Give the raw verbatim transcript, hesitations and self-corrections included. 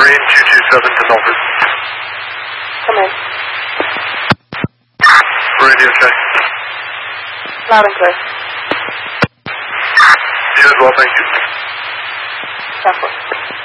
Marine two two seven to Milford. Come in. Radio check. Loud and clear. You as well, thank you. Southwest.